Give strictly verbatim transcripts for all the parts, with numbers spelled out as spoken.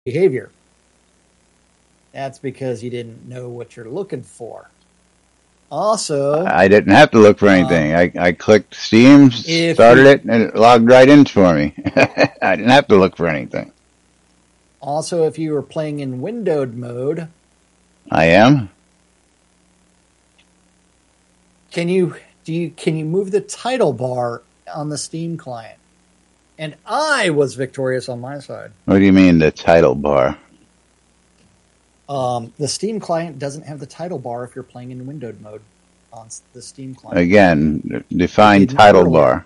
behavior. That's because you didn't know what you're looking for. Also, I didn't have to look for anything. Um, I, I clicked Steam, started you, it, and it logged right in for me. I didn't have to look for anything. Also, if you were playing in windowed mode, I am. Can you do you can you move the title bar on the Steam client? And I was victorious on my side. What do you mean the title bar? Um, the Steam client doesn't have the title bar if you're playing in windowed mode on the Steam client. Again, define title earlier. bar.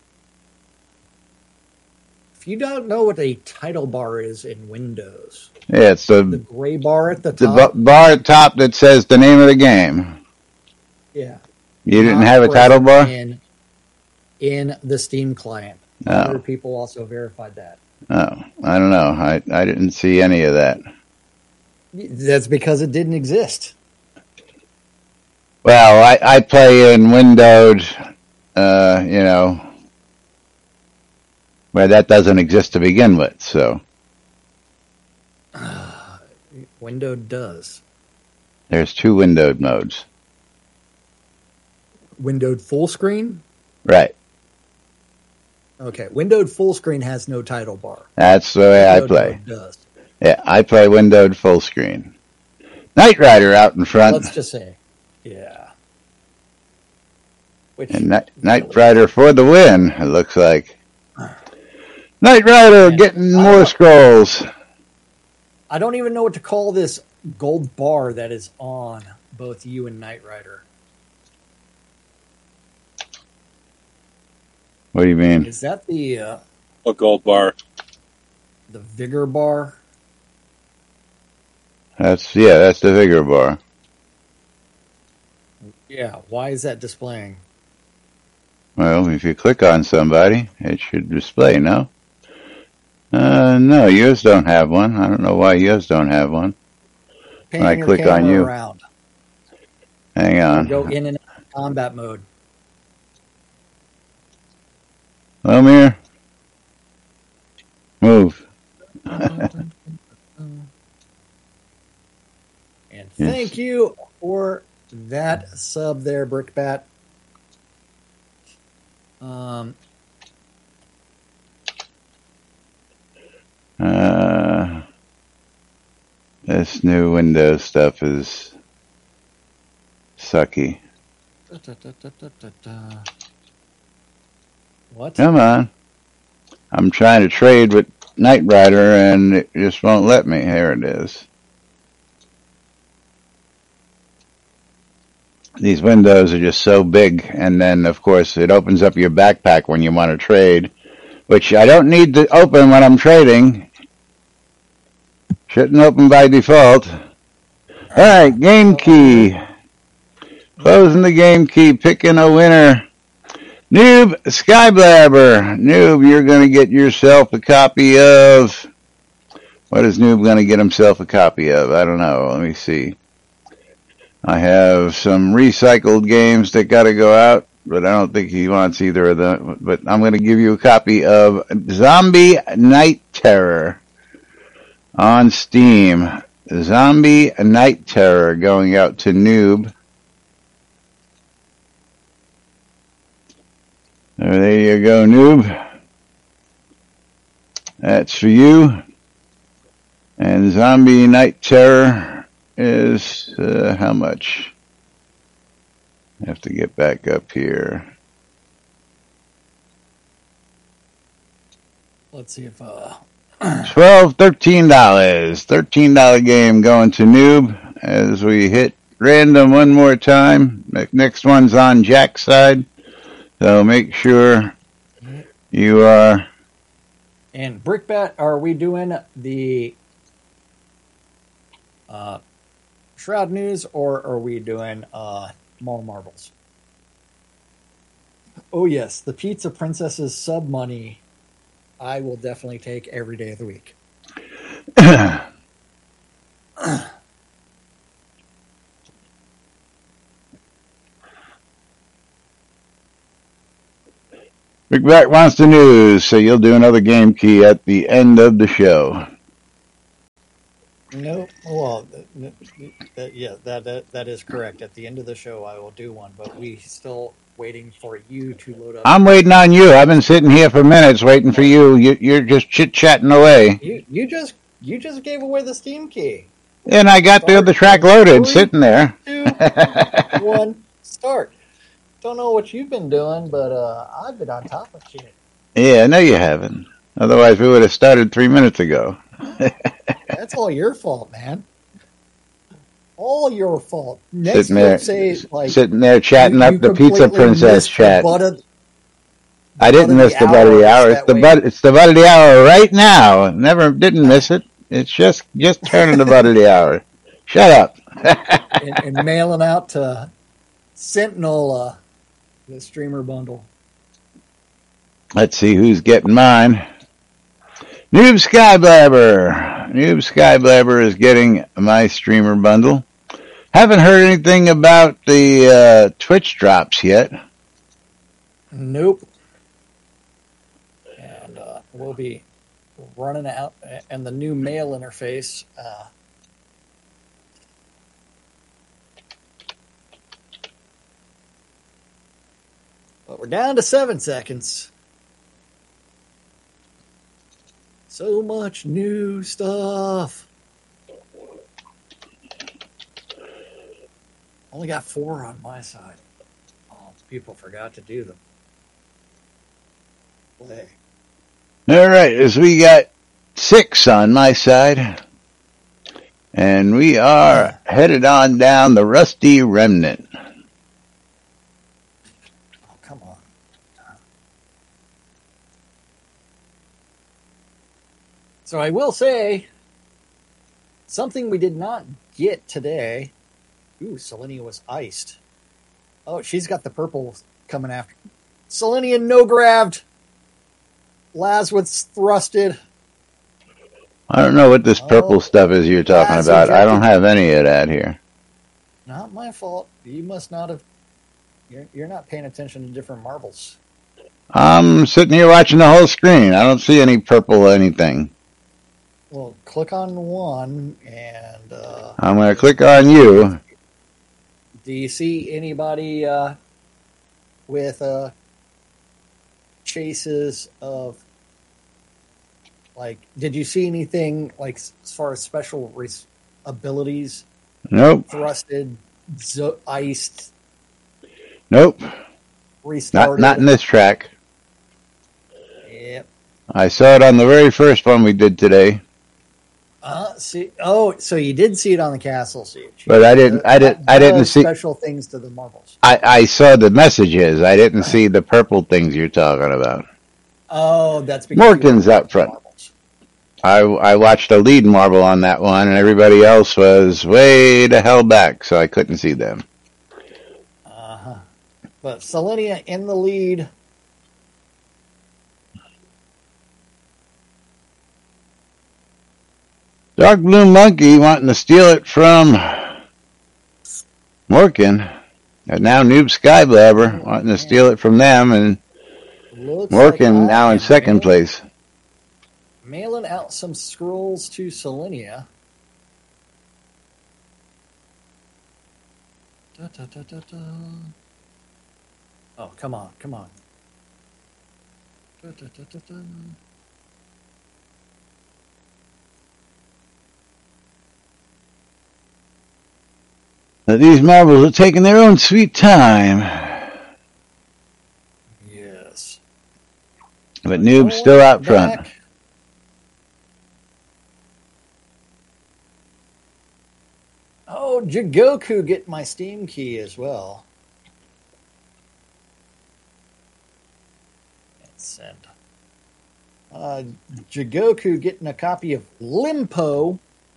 If you don't know what a title bar is in Windows, yeah, it's the, the gray bar at the the top. The bar at top that says the name of the game. Yeah. You didn't have a title bar? In, in the Steam client. Oh. Other people also verified that. Oh, I don't know. I, I didn't see any of that. That's because it didn't exist. Well, I, I play in windowed, uh, you know, where that doesn't exist to begin with, so. Uh, windowed does. There's two windowed modes. Windowed full screen? Right. Okay, windowed full screen has no title bar. That's the way windowed I play. Does. Yeah, I play windowed full screen. Knight Rider out in front. Let's just say, yeah. Which and Knight, Knight Rider for the win, it looks like. Knight Rider getting more scrolls. I don't even know what to call this gold bar that is on both you and Knight Rider. What do you mean? Is that the... Uh, a gold bar? The vigor bar? That's, yeah, that's the vigor bar. Yeah, why is that displaying? Well, if you click on somebody, it should display, no? Uh, no, yours don't have one. I don't know why yours don't have one. Pan when I click on you. Around. Hang on. Go in and out of combat mode. Lomir, move. And thank yes. you for that sub there, Brickbat. Um, uh, this new Windows stuff is sucky. Da, da, da, da, da, da. What? Come on. I'm trying to trade with Knight Rider and it just won't let me. Here it is. These windows are just so big, and then, of course, it opens up your backpack when you want to trade, which I don't need to open when I'm trading. Shouldn't open by default. All right, game key. Closing the game key, picking a winner. Noob Skyblabber. Noob, you're going to get yourself a copy of... What is Noob going to get himself a copy of? I don't know. Let me see. I have some recycled games that got to go out, but I don't think he wants either of them. But I'm going to give you a copy of Zombie Night Terror on Steam. Zombie Night Terror going out to Noob. There you go, Noob. That's for you. And Zombie Night Terror is uh, how much? I have to get back up here. Let's see if uh twelve, thirteen dollars. Thirteen dollar game going to Noob as we hit random one more time. Next one's on Jack's side. So make sure you are. And Brickbat, are we doing the uh, Shroud News or are we doing uh, more marbles? Oh yes, the Pizza Princess's sub money. I will definitely take every day of the week. Brickbat wants the news, so you'll do another game key at the end of the show. No, well, th- th- that, yeah, that, that that is correct. At the end of the show, I will do one, but we still waiting for you to load up I'm your waiting on you. I've been Xbox. sitting here for minutes waiting for Oh, you. you you're just chit chatting away. you you just you just gave away the Steam key. And I got the Start other track in loaded, three, sitting there. two, one, start. Don't know what you've been doing, but uh, I've been on top of shit. Yeah, no, you haven't. Otherwise, we would have started three minutes ago. That's all your fault, man. All your fault. Next, Sitting you'll there, say like sitting there you chatting up you the Pizza completely Princess missed the chat. butt of the I butt didn't of miss the the butt of hour. the It's hour. It's that the way. butt. It's the butt of the hour right now. Never didn't miss it. It's just just turning the butt of the hour. Shut up. and, and mailing out to Sentinel uh, the streamer bundle. Let's see who's getting mine. Noob Skyblabber. Noob Skyblabber is getting my streamer bundle. Haven't heard anything about the uh, Twitch drops yet. Nope. And uh, we'll be running out, and the new mail interface. Uh, but we're down to seven seconds. So much new stuff. Only got four on my side. Oh, people forgot to do them. Play. All right, as we got six on my side, and we are headed on down the Rusty Remnant. Oh, come on. So I will say something we did not get today. Ooh, Selenia was iced. Oh, she's got the purple coming after. Selenia no grabbed. Laz was thrusted. I don't know what this purple Oh, stuff is you're talking Laz about. I don't ejected. have any of that here. Not my fault. You must not have. You're, you're not paying attention to different marbles. I'm sitting here watching the whole screen. I don't see any purple anything. Well, click on one and. Uh, I'm going to click on you. Do you see anybody uh, with uh, chases of, like, did you see anything, like, as far as special res- abilities? Nope. Thrusted, zo- iced, Nope. restarted? Not, not in this track. Yep. I saw it on the very first one we did today. Uh, see, oh, so you did see it on the castle siege. But I didn't, I didn't, I didn't see special things to the marbles. I, I saw the messages. I didn't see the purple things you're talking about. Oh, that's because Morgan's up front. Marbles. I, I watched a lead marble on that one, and everybody else was way the hell back, so I couldn't see them. Uh-huh. But Selenia in the lead. Dark Blue Monkey wanting to steal it from Morgan. And now Noob Skyblabber wanting to steal it from them, and Looks Morgan like now in second mailing, place. Mailing out some scrolls to Selenia. Da, da, da, da, da. Oh, come on, come on. Da, da, da, da, da. But these marbles are taking their own sweet time. Yes. But Noob's still out front. Back. Oh, Jigoku get my Steam key as well. Let's send. Uh, Jigoku getting a copy of Limpo.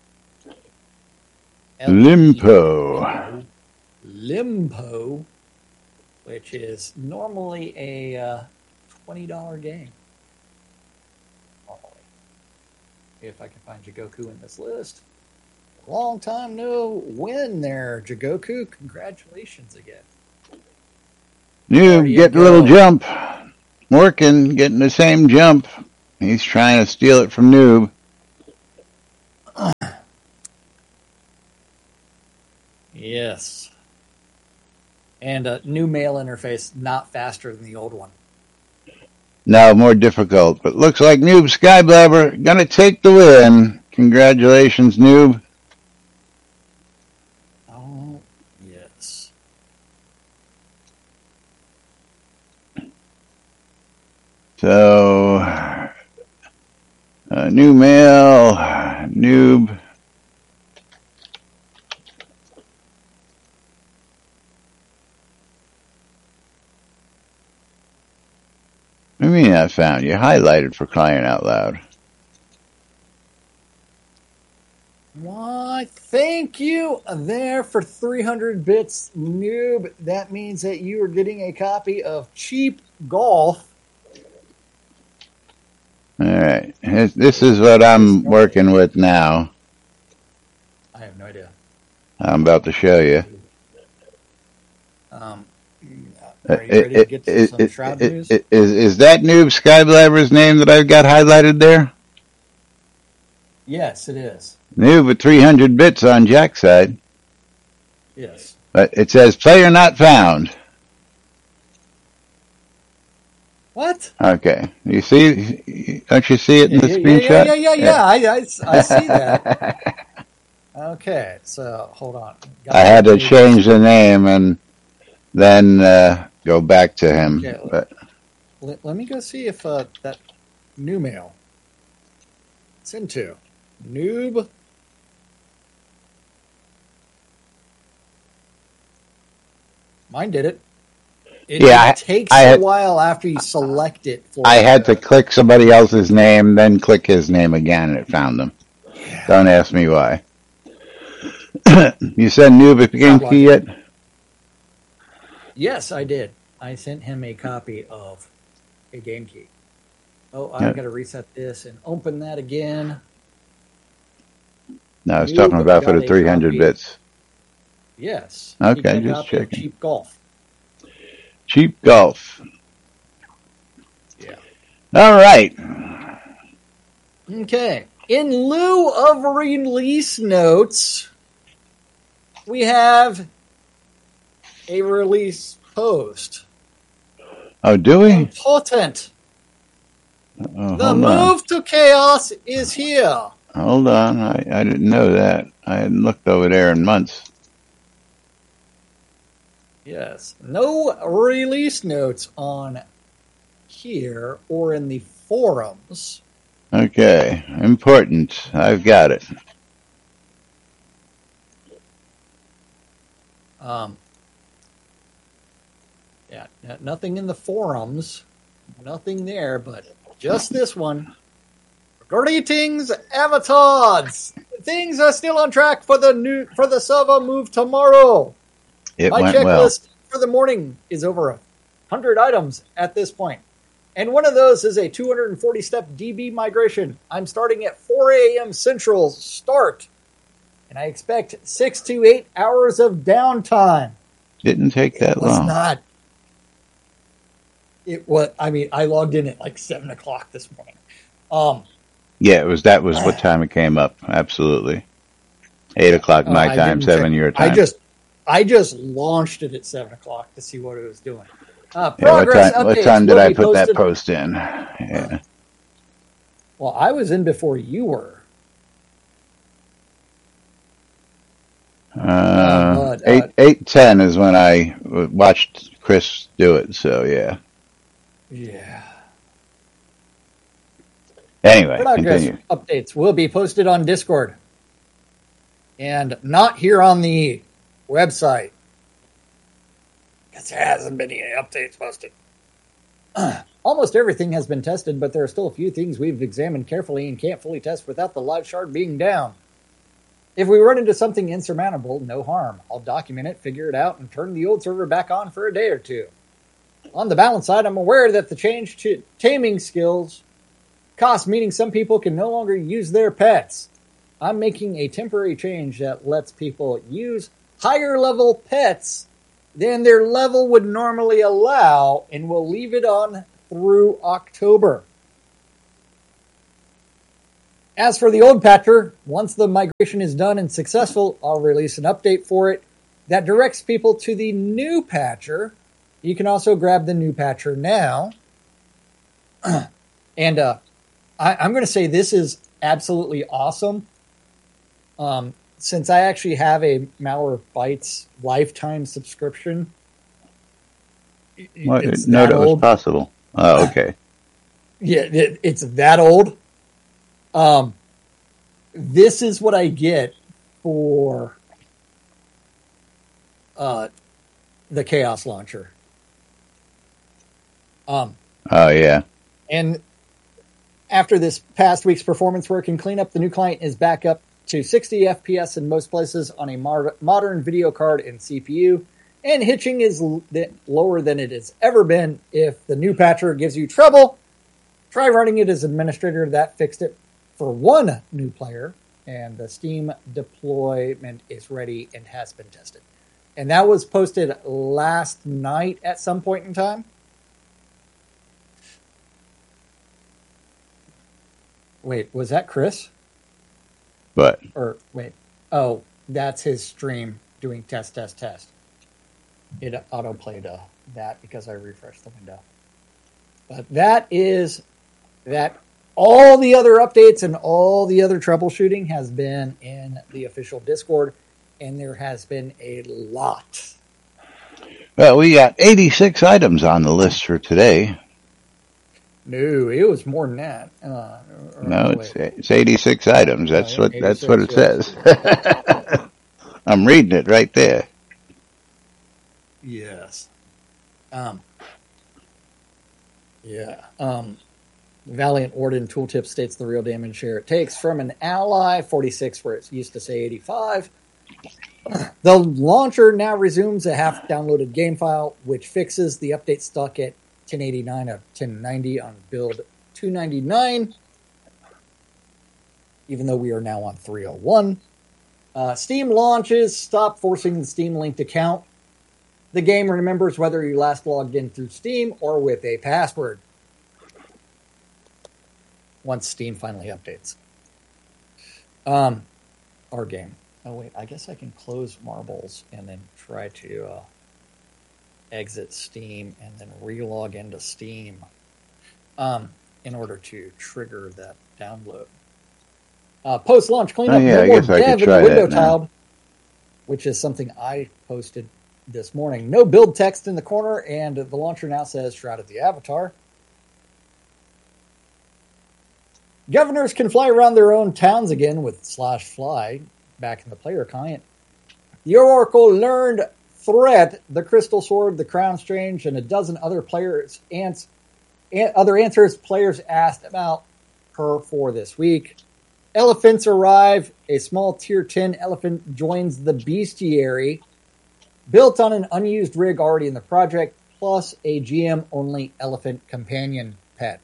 Limpo. Limpo, which is normally a uh, twenty dollars game. If I can find Jigoku in this list. Long time no win there, Jigoku. Congratulations again. Noob getting a little jump. Morgan getting the same jump. He's trying to steal it from Noob. Yes. And a new mail interface, not faster than the old one. No, more difficult. But looks like Noob Skyblabber gonna take the win. Congratulations, Noob. Oh, yes. So, uh, new mail, Noob. What do you mean I found? You highlighted for crying out loud. Why, thank you there for three hundred bits, Noob. That means that you are getting a copy of Cheap Golf. All right. This is what I'm working with now. I have no idea. I'm about to show you. Um, are you ready to get to some Shroud news? Is, is that Noob Skyblabber's name that I've got highlighted there? Yes, it is. Noob with three hundred bits on Jack's side. Yes. But it says player not found. What? Okay. You see? Don't you see it in the yeah, screenshot? Yeah, yeah, yeah, yeah. I, I, I see that. Okay, so hold on. Got I had to change the name and then uh, go back to him. Okay, but let, let me go see if uh, that new mail it's into Noob. Mine did it. It, yeah, it takes I, I had, a while after you select it. For I had to click somebody else's name, then click his name again, and it found them. Yeah. Don't ask me why. You said Noob if you game key yet? Yes, I did. I sent him a copy of a game key. Oh, I've yeah. got to reset this and open that again. No, I was Noob talking about for the three hundred bits. Yes. Okay, just checking. Cheap Golf. Cheap Golf. Yeah. All right. Okay. In lieu of release notes, we have a release post. Oh, do we? Important. Oh, the move on. to chaos is here. Hold on. I, I didn't know that. I hadn't looked over there in months. Yes. No release notes on here or in the forums. Okay. Important. I've got it. Um. Yeah, nothing in the forums. Nothing there, but just this one. Greetings, avatars! Things are still on track for the new for the server move tomorrow. It My went checklist well. for the morning is over one hundred items at this point. And one of those is a two hundred forty step D B migration. I'm starting at four a.m. Central start. And I expect six to eight hours of downtime. Didn't take that it was long. Not. It was, I mean, I logged in at like seven o'clock this morning. Um, yeah, it was, that was what time it came up. Absolutely. eight o'clock my uh, time, seven your time. I just, I just launched it at seven o'clock to see what it was doing. Uh, yeah, what time, what time did I put posted. that post in? Yeah. Well, I was in before you were. Uh, uh, but, uh, eight eight ten is when I watched Chris do it. So yeah. Yeah. Anyway, Progress continue. Updates will be posted on Discord, and not here on the website because there hasn't been any updates posted. Almost everything has been tested, but there are still a few things we've examined carefully and can't fully test without the live shard being down. If we run into something insurmountable, no harm. I'll document it, figure it out, and turn the old server back on for a day or two. On the balance side, I'm aware that the change to taming skills cost, meaning some people can no longer use their pets. I'm making a temporary change that lets people use higher level pets than their level would normally allow, and will leave it on through October. As for the old patcher, once the migration is done and successful, I'll release an update for it. that directs people to the new patcher. You can also grab the new patcher now. and uh, I, I'm going to say this is absolutely awesome. Um, since I actually have a Malwarebytes lifetime subscription. What? It's no, that was possible. Oh, okay. Yeah, it, it's that old. Um, this is what I get for uh, the Chaos Launcher. Um, oh, yeah. And after this past week's performance work and cleanup, the new client is back up to sixty F P S in most places on a mar- modern video card and C P U. And hitching is l- lower than it has ever been. If the new patcher gives you trouble, try running it as administrator. That fixed it for one new player. And the Steam deployment is ready and has been tested. And that was posted last night at some point in time. Wait, was that Chris? What? Or, wait. Oh, that's his stream doing test, test, test. It auto-played uh, that because I refreshed the window. But that is that all the other updates and all the other troubleshooting has been in the official Discord, and there has been a lot. Well, we got eighty-six items on the list for today. No, it was more than that. Uh, no, it's it's eighty-six items. That's uh, what that's what it yes. says. I'm reading it right there. Yes. Um. Yeah. Um. Valiant Warden Tooltip states the real damage share it takes from an ally, forty-six where it used to say eighty-five. The launcher now resumes a half-downloaded game file, which fixes the update stuck at ten eighty-nine of ten ninety on build two ninety-nine, even though we are now on three oh one. Uh, Steam launches stop forcing the Steam-linked account. The game remembers whether you last logged in through Steam or with a password once Steam finally updates. Um, our game. Oh, wait, I guess I can close Marbles and then try to uh, exit Steam and then relog into Steam um, in order to trigger that download. Uh, Post-launch cleanup, oh, yeah, no I more guess I dev could in the try window that tiled, now. Which is something I posted this morning. No build text in the corner, and the launcher now says Shrouded the Avatar. Governors can fly around their own towns again with slash fly back in the player client. The Oracle learned threat, the Crystal Sword, the Crown Strange, and a dozen other players and other answers players asked about her for this week. Elephants arrive. A small tier ten elephant joins the bestiary, built on an unused rig already in the project, plus a G M-only elephant companion pet.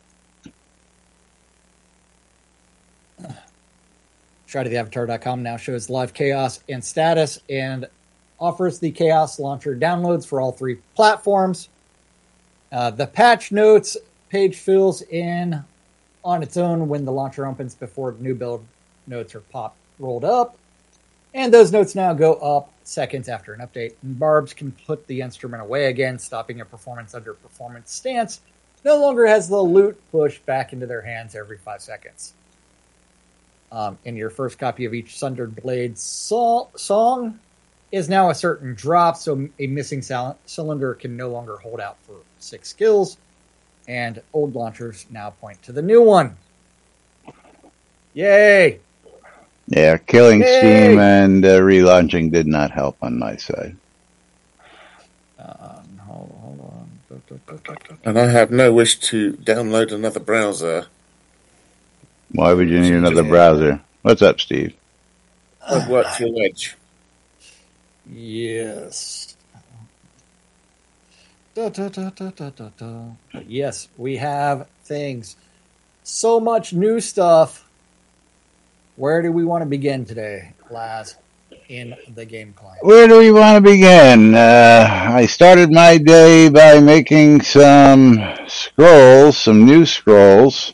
Shrouded the Avatar dot com now shows live chaos and status and offers the Chaos Launcher downloads for all three platforms. Uh, the patch notes page fills in on its own when the launcher opens before new build notes are pop rolled up. And those notes now go up seconds after an update. And Barbs can put the instrument away again, stopping a performance under performance stance. No longer has the loot pushed back into their hands every five seconds. Um, in your first copy of each Sundered Blade so- song is now a certain drop, so a missing sal- cylinder can no longer hold out for six skills. And old launchers now point to the new one. Yay! Yeah, killing Yay! Steam and uh, relaunching did not help on my side. Um, hold, hold on. And I have no wish to download another browser. Why would you need another browser? What's up, Steve? I've worked your edge. Yes. Da, da, da, da, da, da, da. Yes, we have things. So much new stuff. Where do we want to begin today, Laz, in the game client? Where do we want to begin? Uh, I started my day by making some scrolls, some new scrolls.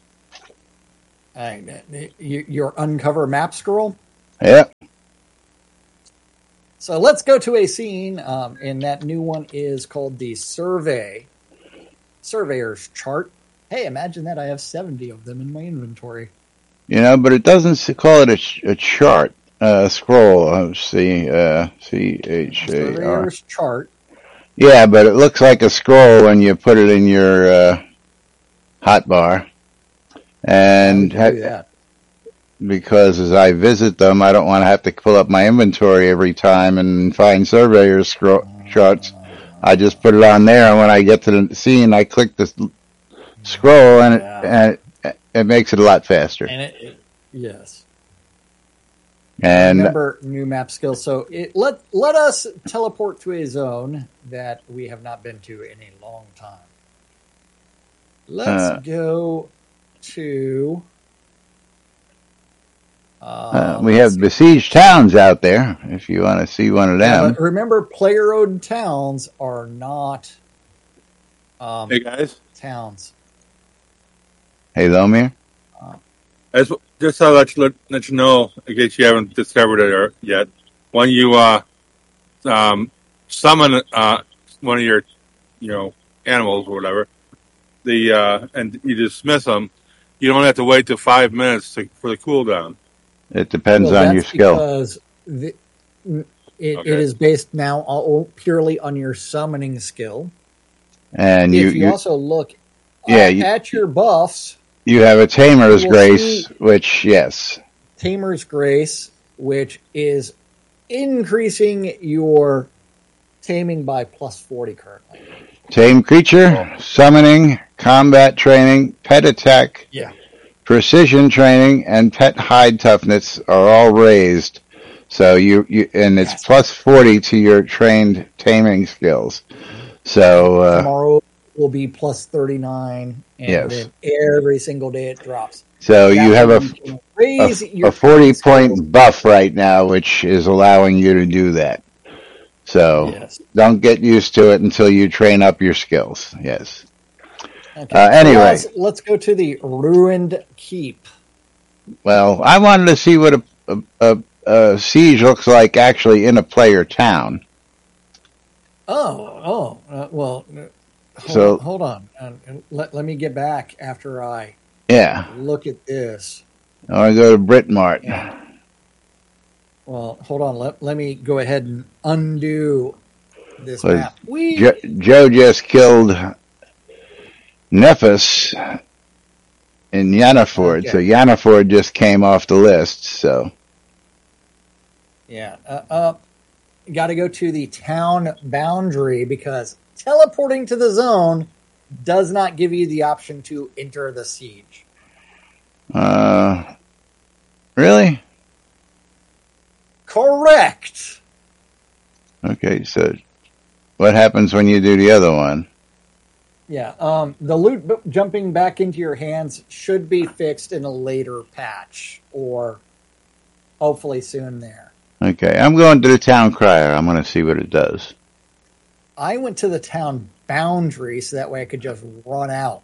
Uh, your uncover map scroll? Yep. So let's go to a scene, um, and that new one is called the Survey. Surveyor's Chart. Hey, imagine that. I have seventy of them in my inventory. You know, but it doesn't call it a, ch- a chart, uh, scroll. Uh, C, uh, C H A R. Surveyor's Chart. Yeah, but it looks like a scroll when you put it in your uh, hotbar. And How would you do that? Because as I visit them, I don't want to have to pull up my inventory every time and find surveyor's scroll charts. I just put it on there, and when I get to the scene, I click the scroll, and Yeah. it, and it, it makes it a lot faster. And it, it yes. And Remember new map skills. So it, let let us teleport to a zone that we have not been to in a long time. Let's Uh, go to. Uh, uh, we let's have see. besieged towns out there. If you want to see one of Yeah, them, but remember, player-owned towns are not um, Hey guys, towns. hey Lomir. I just, just to let you let, let you know, in case you haven't discovered it or, yet, when you uh, um, summon uh, one of your, you know, animals or whatever, the uh, and you dismiss them, you don't have to wait till five minutes to, for the cooldown. It depends Well, on your that's skill. because the, it, it Okay. is based now all, purely on your summoning skill. And you, If you, you also look Yeah, at, you- at your buffs, you have a tamer's You will grace, see- which yes, Tamer's Grace, which is increasing your taming by plus forty currently. tame creature, summoning, combat training, pet attack, Yeah. precision training, and pet hide toughness are all raised. So you, you and it's Yes. plus forty to your trained taming skills. So uh, Tomorrow will be plus thirty-nine, and Yes. then every single day it drops. so That you way have a, you can raise a, your a forty skills. point buff right now, which is allowing you to do that. So Yes. don't get used to it until you train up your skills. Yes. Okay. Uh, so anyway. let's, let's go to the Ruined Keep. Well, I wanted to see what a, a, a, a siege looks like actually in a player town. Oh, oh, uh, well, uh, hold So- on. Hold on. Uh, let, let me get back after I Yeah. look at this. I want to go to Britmart. Yeah. Well, hold on. Let, let me go ahead and undo this Was map. We Jo- Joe just killed Nephis in Yanaford, Okay. so Yanaford just came off the list. So Yeah. Uh, uh, got to go to the town boundary because teleporting to the zone does not give you the option to enter the siege. Uh, really? Correct. Okay, so what happens when you do the other one? Yeah. Um, the loot b- jumping back into your hands should be fixed in a later patch or hopefully soon there. Okay, I'm going to the town crier. I'm going to see what it does. I went to the town boundary so that way I could just run out.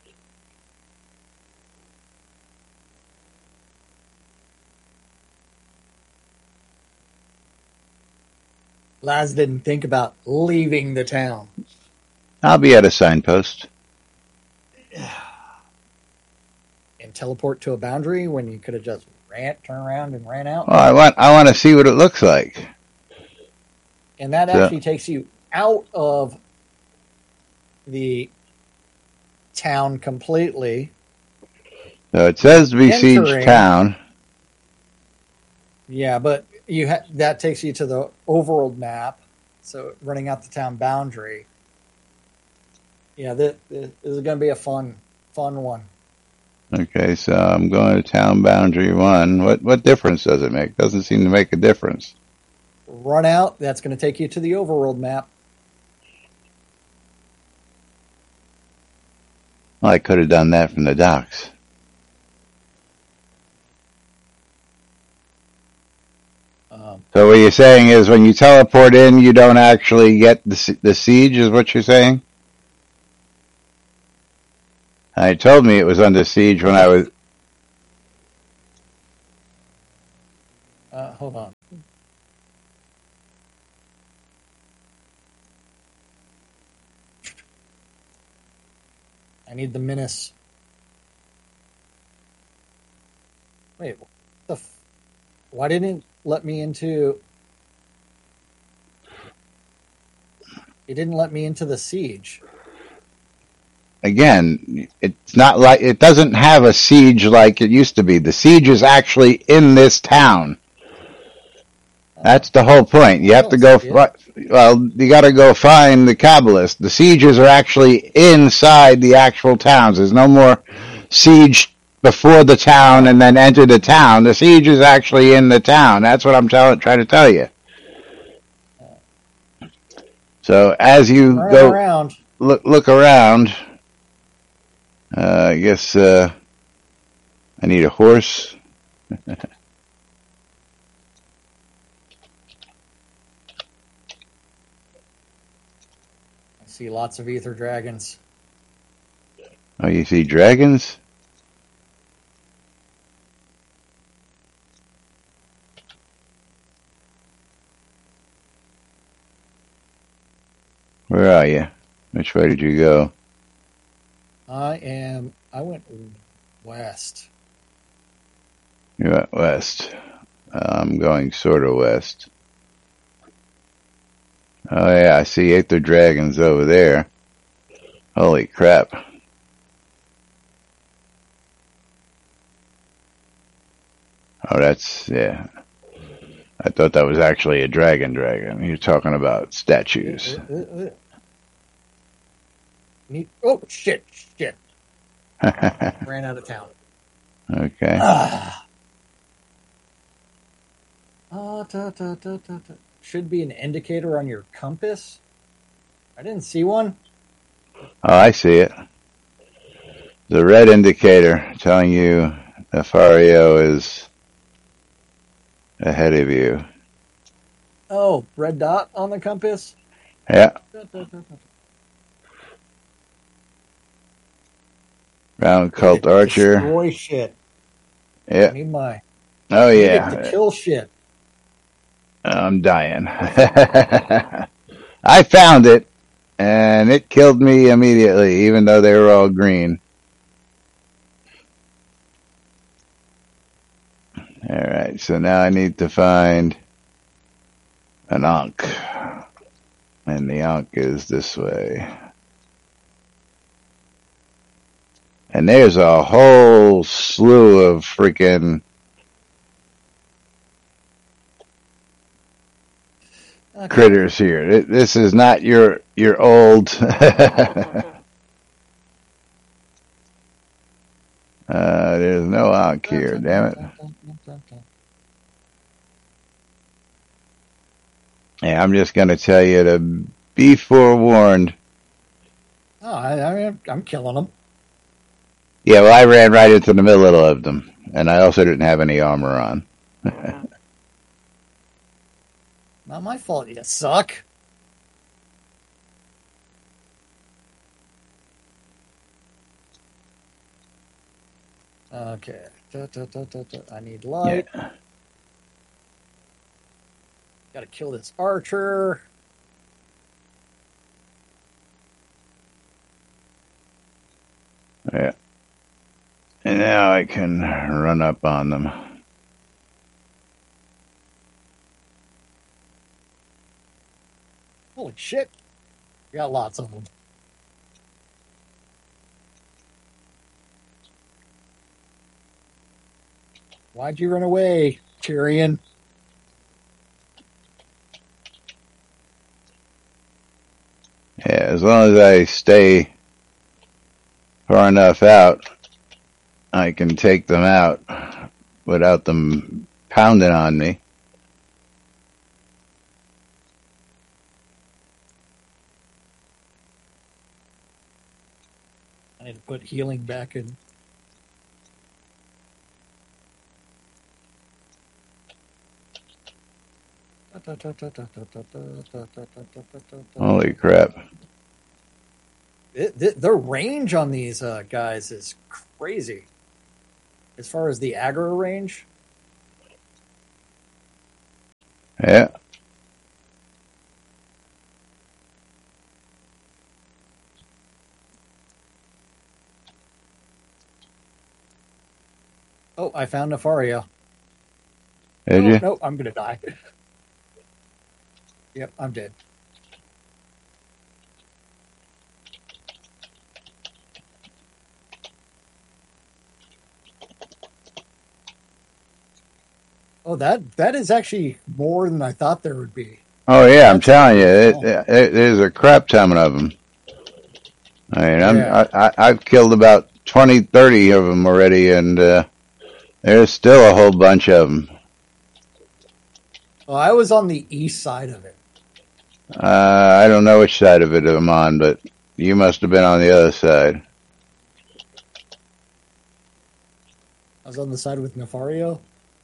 Laz didn't think about leaving the town. I'll be at a signpost. And teleport to a boundary when you could have just ran, turned around and ran out. Oh, I want I want to see what it looks like. And that So- actually takes you out of the town completely. So it says besiege Entering. town. Yeah, but you ha- that takes you to the overworld map. So running out the town boundary. Yeah, this, this is going to be a fun, fun one. Okay, so I'm going to town boundary one. What what difference does it make? Doesn't seem to make a difference. Run out. That's going to take you to the overworld map. Well, I could have done that from the docks. Um, So what you're saying is when you teleport in, you don't actually get the si- the siege, is what you're saying? I told me it was under siege when I was. uh, hold on. I need the menace. Wait, what the f- why didn't it let me into... It didn't let me into the siege. Again, it's not like it doesn't have a siege like it used to be. The siege is actually in this town. That's the whole point. You I have to don't go. see it. Well, you got to go find the Kabbalist. The sieges are actually inside the actual towns. There's no more siege before the town and then enter the town. The siege is actually in the town. That's what I'm tell- trying to tell you. So as you Running go around. look look around, uh, I guess uh, I need a horse. I see lots of ether dragons. Oh, you see dragons? Where are you? Which way did you go? I am... I went west. You went west. I'm going sort of west. Oh yeah, I see Aether Dragons over there. Holy crap. Oh, that's, yeah. I thought that was actually a dragon dragon. You're talking about statues. Uh, uh, uh, uh. Need... Oh, shit, shit. Ran out of town. Okay. Ah. Uh, da, da, da, da, da. Should be an indicator on your compass. I didn't see one. Oh, I see it. The red indicator telling you Nefario is ahead of you. Oh, red dot on the compass. Yeah. Da, da, da, da. Round Need Cult to Archer. destroy shit. I Yeah. need my... Oh, I need it to yeah. kill shit. I'm dying. I found it, and it killed me immediately, even though they were all green. Alright, so now I need to find an Ankh. And the Ankh is this way. And there's a whole slew of freaking Okay. critters here. This is not your your old uh, there's no Ankh here, damn it. Yeah, I'm just gonna tell you to be forewarned. Oh, I, I mean, I'm killing them. Yeah, well, I ran right into the middle of them, and I also didn't have any armor on. Not my fault. You suck. Okay. Da, da, da, da, da. I need light. Yeah. Gotta kill this archer. Yeah. And now I can run up on them. Holy shit. We got lots of them. Why'd you run away, Tyrion? Yeah, as long as I stay far enough out, I can take them out without them pounding on me. I need to put healing back in. Holy crap. It, the, the range on these uh, guys is crazy. As far as the aggro range. Yeah. I found Nefario. Did oh, you? No, I'm gonna die. Yep, I'm dead. Oh, that that is actually more than I thought there would be. Oh yeah, I'm That's telling you, pretty it, small. it, it, there's a crap ton of them. I mean, I'm, Yeah. I, I, I've killed about twenty, thirty of them already, and uh, there's still a whole bunch of them. Well, I was on the east side of it. Uh, I don't know which side of it I'm on, but you must have been on the other side. I was on the side with Nefario.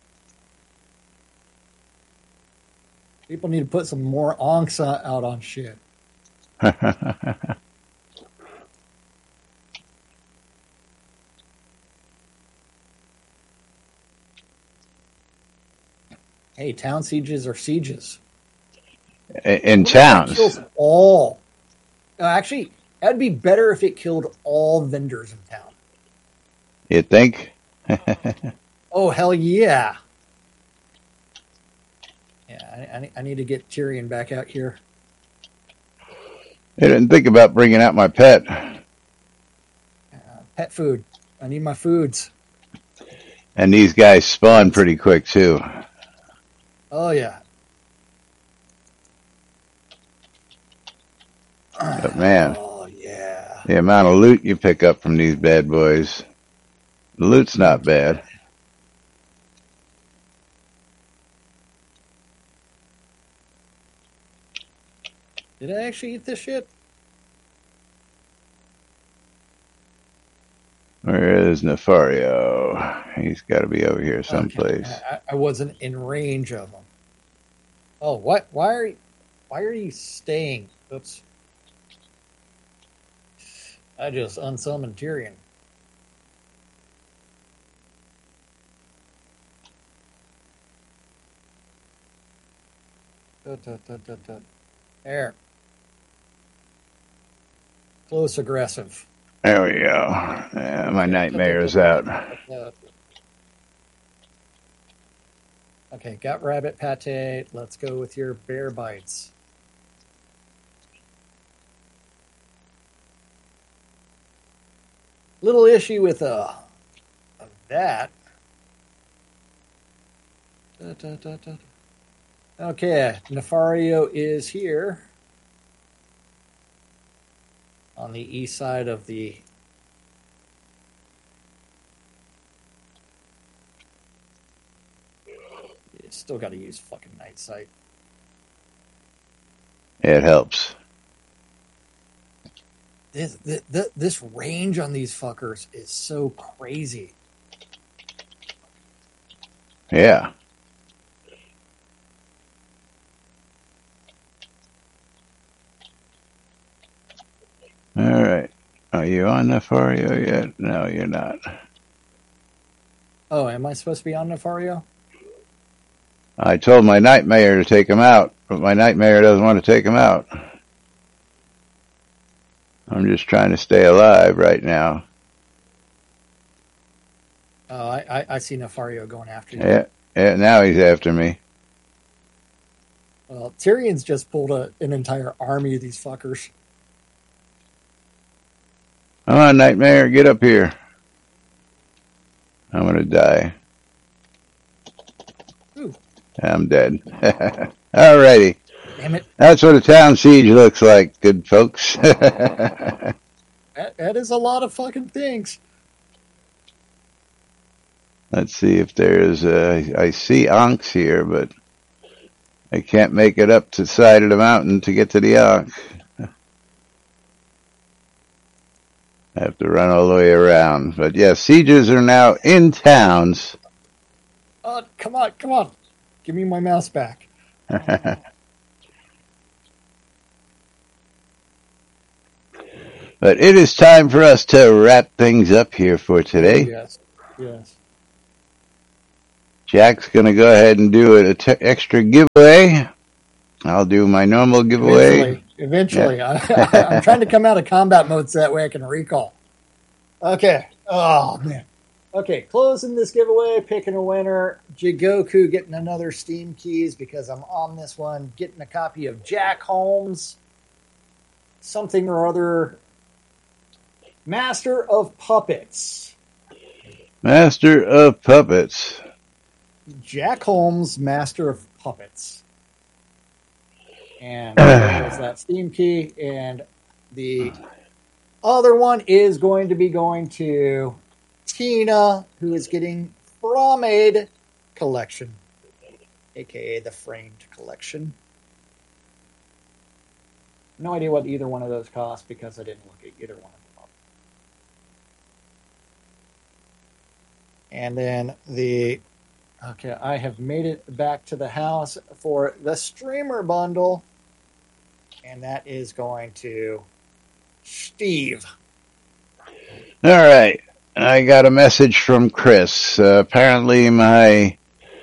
People need to put some more onks out on shit. Hey, town sieges are sieges. In What if that towns. kills all? No, actually, that'd be better if it killed all vendors in town. You think? Oh, hell yeah. Yeah, I, I, I need to get Tyrion back out here. I didn't think about bringing out my pet. Uh, pet food. I need my foods. And these guys spawn pretty quick, too. Oh, yeah. But man, Oh, yeah. the amount of loot you pick up from these bad boys. The loot's not bad. Did I actually eat this shit? Where is Nefario? He's got to be over here someplace. Okay. I, I wasn't in range of them. Oh, what? Why are you, why are you staying? Oops. I just unsummoned Tyrion. Tut, tut, tut, tut, tut. There. Close aggressive. There we go. Yeah, my nightmare is out. Okay, got rabbit pate. Let's go with your bear bites. Little issue with uh that. Da, da, da, da. Okay, Nefario is here on the east side of the still got to use fucking night sight. It helps. This, this this range on these fuckers is so crazy. Yeah. All right. Are you on Nefario yet? No, you're not. Oh, am I supposed to be on Nefario? I told my nightmare to take him out, but my nightmare doesn't want to take him out. I'm just trying to stay alive right now. Oh, I, I, I see Nefario going after you. Yeah, yeah, now he's after me. Well, Tyrion's just pulled a, an entire army of these fuckers. Come on, Nightmare, get up here. I'm gonna die. Ooh. I'm dead. Alrighty. Damn it. That's what a town siege looks like, good folks. That, that is a lot of fucking things. Let's see if there's, uh, I see Ankhs here, but I can't make it up to the side of the mountain to get to the Ankh. I have to run all the way around. But yeah, sieges are now in towns. Oh, come on, come on. Give me my mouse back. But it is time for us to wrap things up here for today. Yes, yes. Jack's going to go ahead and do an t- extra giveaway. I'll do my normal giveaway. Eventually, eventually. Yeah. I, I'm trying to come out of combat mode so that way I can recall. Okay. Oh, man. Okay, closing this giveaway, picking a winner. Jigoku getting another Steam keys because I'm on this one. Getting a copy of Jack Holmes, something or other. Master of Puppets. Master of Puppets. Jack Holmes, Master of Puppets. And there's that Steam key. And the other one is going to be going to Tina, who is getting Fromade Collection, aka the Framed Collection. No idea what either one of those cost because I didn't look at either one of them up. And then the okay, I have made it back to the house for the streamer bundle, and that is going to Steve. All right. I got a message from Chris. Uh, apparently my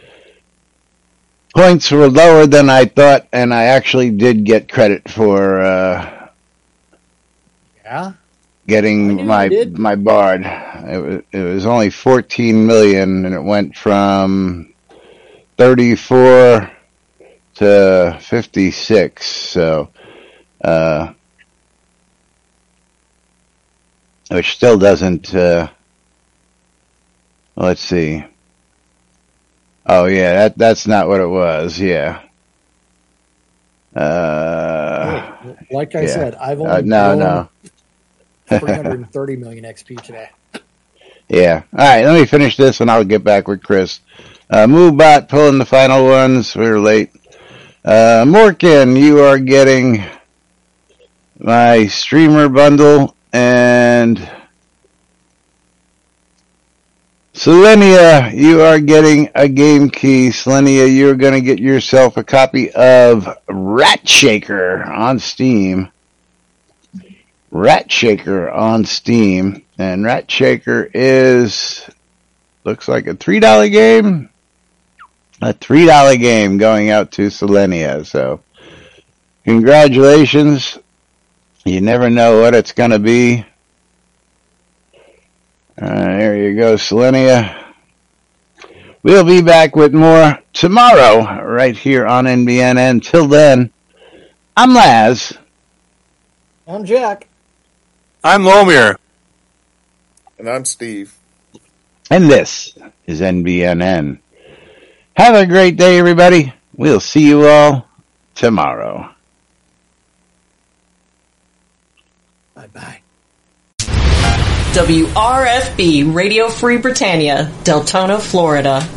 points were lower than I thought, and I actually did get credit for uh, Yeah? getting my my Bard. It was, it was only fourteen million, and it went from thirty-four to fifty-six. So, uh, which still doesn't. Uh, let's see. Oh yeah, that that's not what it was. Yeah. Uh, like I yeah. said, I've only uh, no blown no. three hundred thirty million X P today. Yeah. All right, let me finish this and I'll get back with Chris. Uh, MoveBot pulling the final ones. We were late. Uh, Morkin, you are getting my streamer bundle, and Selenia, you are getting a game key. Selenia, you're going to get yourself a copy of Rat Shaker on Steam. Rat Shaker on Steam. And Rat Shaker is, looks like a three dollar game. A three dollar game going out to Selenia. So, congratulations. You never know what it's going to be. Uh, there you go, Selenia. We'll be back with more tomorrow right here on N B N. Until then, I'm Laz. I'm Jack. I'm Lomir. And I'm Steve. And this is N B N N. Have a great day, everybody. We'll see you all tomorrow. Bye-bye. W R F B Radio Free Britannia, Deltona, Florida.